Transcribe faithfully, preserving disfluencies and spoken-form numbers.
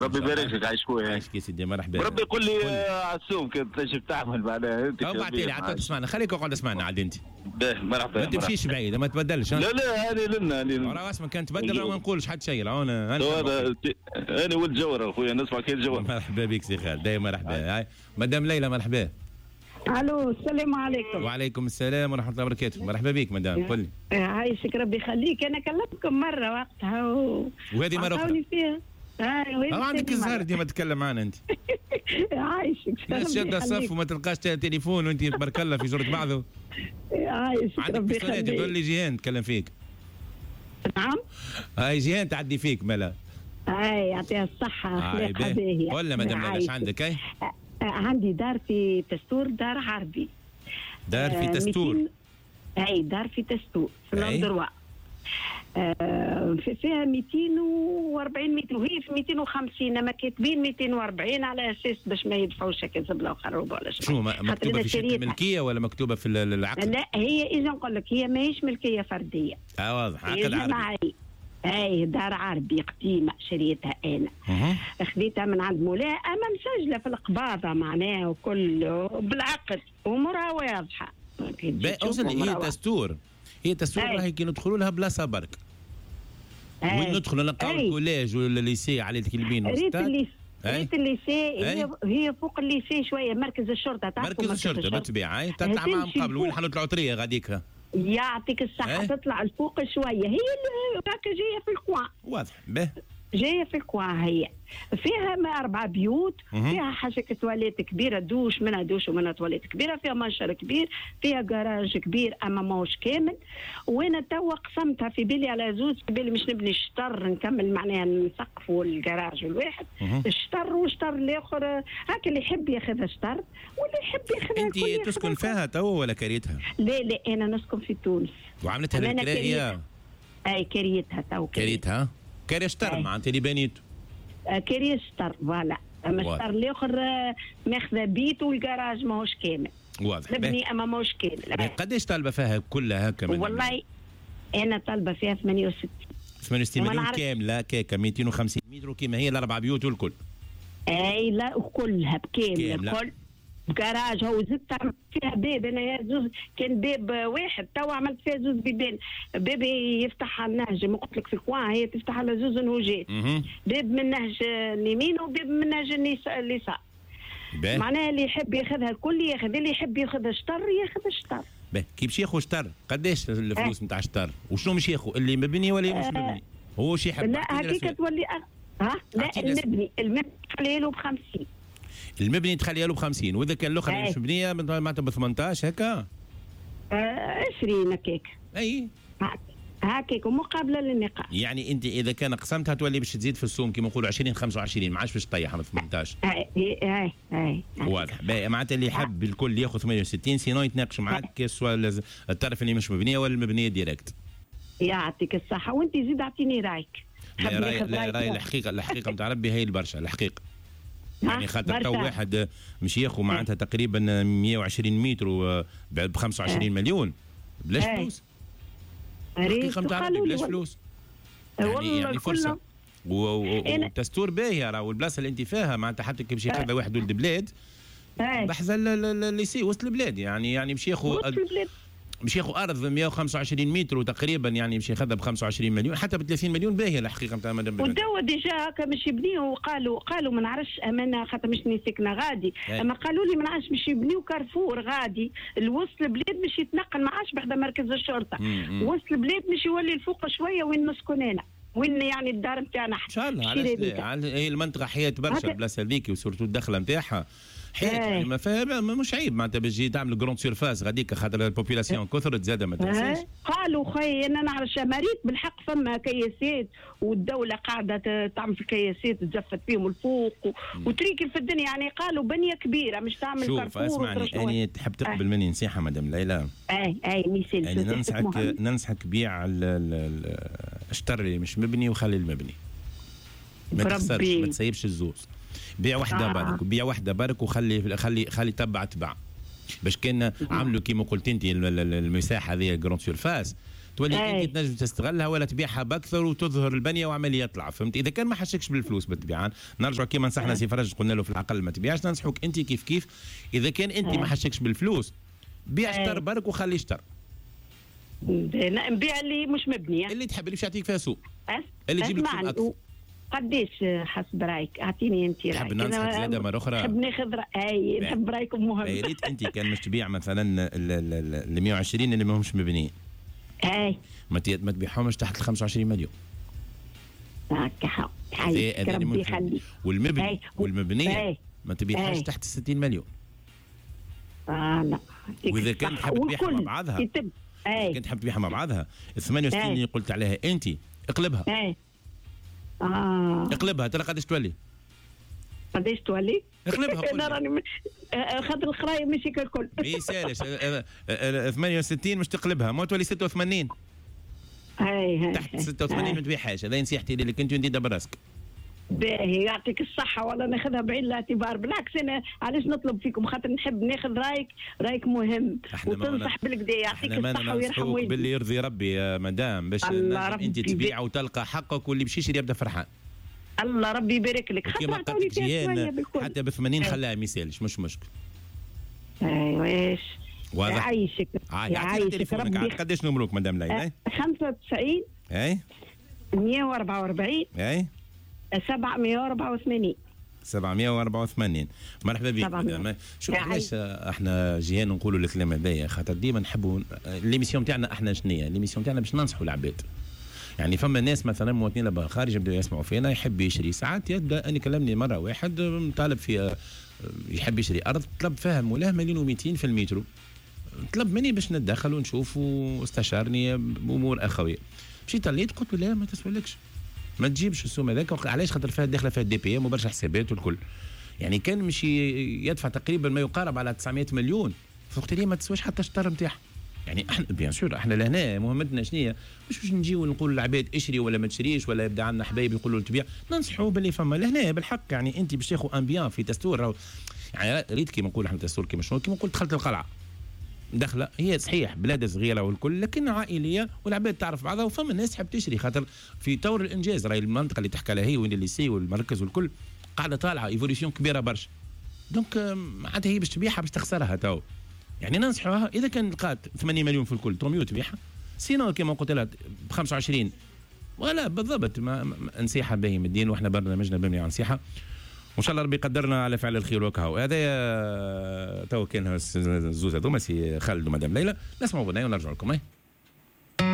ربي يبارك فيك. عايش خويا. عايشك يا سيدي مرحبا. ربي يقول لي عسوم كيف تنجم تعمل معناها انت. او بعد لي عاد تسمعنا خليك اقعد اسمعنا عاد انت. مرحبا. ما تمشيش بعيد ما تبدلش. لا لا هذه لنا هذه. راه اسمع كان تبدل ما نقولش حد شيء. انا انا انا ولد جوهره اخويا نسمع كي الجوهره. مرحبا بك سي خالد دايما مرحبا. مدام ليلى مرحبا. الو السلام عليكم. وعليكم السلام ورحمه الله وبركاته. مرحبا بك مدام قل لي. عايشك ربي يخليك. انا كلمتكم مره وقتها و... وهذه مره اخرى فيها. هاي عندك الزهر ديما تتكلم معنا انت. عايشك الناس شاده صف وما تلقاش تليفون وانت تبارك الله في جرة بعضه. عايشك ربي يخليك. عندك تقول لي جيهان تكلم فيك. نعم. هاي جيهان تعدي فيك ملا. هاي يعطيها الصحة أخلاقها باهية. ولا مدام ايش عندك اي؟ عندي دار في تستور دار عربي. دار في تستور. اي دار في تستور في الأردروة. آه فيها مئتين وأربعين متر وهي في مئتين وخمسين اما كاتبين مئتين وأربعين على اساس باش ما يدفعوش هكا زبله وخروبه ولا شيء. شو مكتوبه في شكل ملكيه ولا مكتوبه في العقد؟ لا هي اذا نقول لك هي ماهيش ملكيه فرديه. اه واضح عقد عربي. اي دار عربي قديمه شريتها انا. أه. خذيتها من عند مولاها اما مسجله في القباضه معناها وكله بالعقد امورها واضحه. اوصل هي تستور. هي تستور راهي كي ندخلوا لها بلاصه برك. وين ندخلوا نلقاو الكوليج ولا الليسي على الكلمين ريت الليسي ريت الليسي هي, هي فوق الليسي شويه مركز الشرطه. مركز الشرطه بالطبيعه اي تطلع معهم قبل وين حلوه العطريه غاديك. يعطيك الصحه تطلع الفوق شويه هي هكا جايه في الكوان. واضح به جايه في الكوان. هي فيها ما اربع بيوت. فيها حاجه تواليت كبيره دوش منها دوش ومنها تواليت كبيره. فيها منشر كبير. فيها جراج كبير اما ماهوش كامل. وانا توا قسمتها في بالي على زوز في بالي مش نبني الشطر نكمل معناها نسقف والجراج الواحد الشطر والشطر الاخر هكا اللي يحب ياخذها شطر واللي يحب ياخذها. انت تسكن فيها توا ولا كريتها؟ لا لا انا نسكن في تونس. وعملتها للكراء؟ اي كريتها تو كريتها كري شطر معناتها اللي بنيته. كري شطر فوالا. اما الشطر الاخر ماخذه بيت والجراج ماهوش كامل. واضح نبني اما ماهوش كامل. قداش طالبه فيها كلها هكا؟ والله انا طالبه فيها ثمانية وستين ثمانية وستين مليون كامله كيكه مئتين وخمسين متر كيما هي الاربع بيوت والكل. اي لا وكلها بكامله الكل جراج. هو زدت عملت فيها باب انا زوز كان باب واحد تو عملت فيها زوز بيبان. باب يفتح على النهج ما قلت لك في الكوان هي تفتح على زوز نهوجات. باب من نهج اليمين وباب من نهج اليسار. معناها اللي يحب ياخذها الكل ياخذ. اللي يحب ياخذ شطر ياخذ شطر. باهي كي باش ياخذ شطر قداش الفلوس نتاع أه. شطر وشنو باش ياخذ اللي مبني ولا مش مبني؟ هو شي يحب. لا هكيك تولي أ... ها لا المبني المبني تخلي له ب خمسين. المبني تخليها له ب خمسين واذا كان الاخر مش مبنيه معناتها ب ثمانية عشر هكا. آه عشرين هكاك. اي هكاك ومقابله للنقاش. يعني انت اذا كان قسمتها تولي باش تزيد في السوم كيما نقولوا عشرين خمسة وعشرين ما عادش باش تطيح من ثمانية عشر. اي اي اي واضح. معناتها اللي يحب الكل ياخذ ثمانية وستين سينو يتناقش معك سواء الطرف اللي مش مبنيه ولا المبنيه ديريكت. يعطيك الصحه وانت زيد اعطيني رايك. لا راي لا راي الحقيقه الحقيقه نتاع ربي هي البرشا الحقيقه. يعني خاطر تو واحد مش ياخذ معناتها تقريبا مئة وعشرين متر ب خمسة وعشرين مليون بلاش فلوس. الحقيقه نتاع ربي بلاش فلوس. يعني يعني فرصه وتستور باهيه راهو البلاصه اللي انت فيها معناتها حتى كي باش ياخذها واحد ولد بلاد بحث الليسي وسط البلاد يعني يعني باش ياخذ باش ياخذ ارض مئة وخمسة وعشرين متر وتقريبا يعني باش ياخذها ب خمسة وعشرين مليون حتى ب ثلاثين مليون باهيه الحقيقه نتاع مدام. ودوا ديجا هكا باش يبنيو قالوا قالوا ما نعرفش امانه خاطر مش ساكنه غادي اما قالوا لي ما نعرفش باش يبنيو كارفور غادي الوسط البلاد باش يتنقل ما عادش بحدا مركز الشرطه. وسط البلاد باش يولي الفوق شويه وين نسكن انا وين يعني الدار نتاعنا ان شاء الله. علاش هي المنطقه حياه برشا البلاصه هذيك وسورتو الدخله نتاعها حيت ما فيها مش عيب معناتها باش تجي تعمل جروند سيرفاس غاديك خاطر البوبيلاسيون كثرت زاده ما تنساش. قالوا خي انا نعرف شماريت بالحق فما كياسات والدوله قاعده تعمل في الكياسات تزفت فيهم الفوق وتريكل في الدنيا يعني قالوا بنيه كبيره مش تعمل كارفور. شوف اسمعني انا تحب تقبل مني نصيحه مدام ليلى. اي اي مثال يعني ننصحك ننصحك بيع الشطر اللي مش مبني وخلي المبني ما تخسرش ما تسيبش الزوز. بيع وحده آه. برك وبيع وحده برك وخلي خلي خلي تبع تبع باش كان عملوا كيما قلت انت المساحه هذه جراند سيرفاس تولي انت تنجم تستغلها ولا تبيعها باكثر وتظهر البنيه وعمليه يطلع. فهمت؟ اذا كان ما حشكش بالفلوس بالطبيعه نرجع كيما نصحنا سي فرج قلنا له في العقل ما تبيعش، ننصحوك انت كيف كيف اذا كان انت ما حشكش بالفلوس بيع اشتر برك وخلي اشتر. نبيع اللي مش مبنيه اللي تحب اللي مش يعطيك فيها سوق اللي يجيب لك سوق. قديش حسب رايك؟ اعطيني انت رايك. نحب ننصحك زاده مره اخرى. نحب ناخذ اي نحب رايكم مهم. يا ريت انت كان مش تبيع مثلا ال مية وعشرين اللي ما همش مبنيين. اي ما ما تبيعهمش تحت ال خمسة وعشرين مليون. هكا حاجه ربي يخليك. والمبني أي. والمبنيه أي. ما تبيعهاش أي. تحت ستين مليون. اه لا. واذا كنت حاب تبيعها مع بعضها يتب. اي كنت حاب تبيعها مع بعضها ال ثمانية وستين اللي قلت عليها انت اقلبها. اي اه اقلبها ترى قداش تولي؟ قداش تولي؟ اقلبها. انا راني خاطر الخرايم ماشي كالكل. ما يسالش ثمانية وستين مش تقلبها ما تولي ستة وثمانين. هاي هاي تحت ستة وثمانين ما تبيعهاش. هذا نصيحتي لك انت وندي دبر راسك. باهي يعطيك الصحة والله ناخذها بعين الاعتبار. بالعكس أنا علاش نطلب فيكم خاطر نحب ناخذ رايك، رايك مهم وتنصح بالكدا. يعطيك الصحة ويرحم والديك. باللي يرضي ربي يا مدام باش أنت تبيع وتلقى حقك واللي باش يشري يبدا فرحان. الله ربي يبارك لك. كيما قالت جيان حتى ب ثمانين خلاها ما يسالش مش مشكل. ايوا ايش يعيشك يعيشك ربي. قداش نمرك مدام ليلى؟ خمسة وتسعين اي مية وأربعة وأربعين اي سبعمية وأربعة وثمانين سبعمية وأربعة وثمانين. مرحبا بك مدام. شوف علاش احنا جينا نقولوا الكلام هذايا خاطر ديما نحبوا ليميسيون تاعنا احنا شنية ليميسيون تاعنا باش ننصحوا العباد. يعني فما ناس مثلا مواطنين لبا خارج يبداو يسمعوا فينا يحب يشري ساعات يبدا اني كلمني مره واحد طالب في يحب يشري ارض طلب فيها مولاه مليون ومئتين في المترو. طلب مني باش نتدخل ونشوف واستشارني بامور اخويه. مشيت طليت قلت له لا ما تسولكش ما تجيبش السوم هذاك. علاش؟ خاطر فيها داخله فيها دي بي ام وبرشا حسابات والكل. يعني كان مش يدفع تقريبا ما يقارب على تسعمية مليون. فقلت لي ما تسواش حتى الشطر نتاعها. يعني احنا بيان سور احنا لهنا مهمتنا شنية مش باش نجيو نقول للعباد اشري ولا ما تشريش ولا يبدا عندنا حبايب يقولوا تبيع. ننصحوا باللي فما لهنا بالحق. يعني انت باش تاخذ ان بيان في دستور يعني ريت كيما نقول احنا دستور كيما شنو كيما نقول دخلت القلعه دخله هي صحيح بلاد صغيره والكل لكن عائليه والعباد تعرف بعضها وفما الناس تحب تشري خاطر في طور الانجاز راهي المنطقه اللي تحكي عليها هي وين الليسي والمركز والكل قاعده طالعه ايفوليسيون كبيره برشا. دونك معناتها هي باش تبيعها باش تخسرها تو. يعني ننصحوها اذا كان لقات ثمانين مليون في الكل طوميو تبيعها. سينو كما قلت لها ب خمسة وعشرين ولا بالضبط ما نصيحه باهي من الدين واحنا برنامجنا مبني على نصيحه وان شاء الله ربي يقدرنا على فعل الخير وكهو. هذا تو كان الزوز هذوما سي خالد ومدام ليلى. نسمعوا غنايه ونرجع لكم.